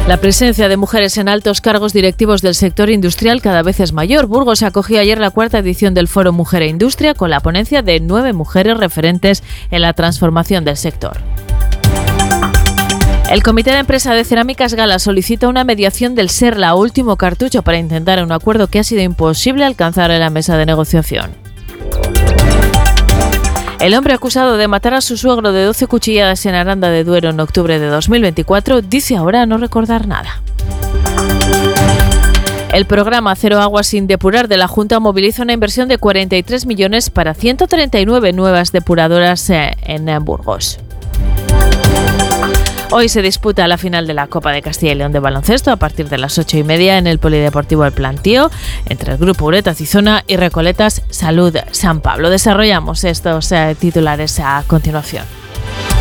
La presencia de mujeres en altos cargos directivos del sector industrial cada vez es mayor. Burgos acogió ayer la 4ª edición del Foro Mujer e Industria con la ponencia de 9 mujeres referentes en la transformación del sector. El Comité de Empresa de Cerámicas Gala solicita una mediación del SERLA, último cartucho para intentar un acuerdo que ha sido imposible alcanzar en la mesa de negociación. El hombre acusado de matar a su suegro de 12 cuchilladas en Aranda de Duero en octubre de 2024 dice ahora no recordar nada. El programa Cero Agua sin Depurar de la Junta moviliza una inversión de 43 millones para 139 nuevas depuradoras en Burgos. Hoy se disputa la final de la Copa de Castilla y León de baloncesto a partir de las 8:30 en el Polideportivo El Plantío, entre el grupo Ureta Cizona y Recoletas Salud San Pablo. Desarrollamos estos titulares a continuación.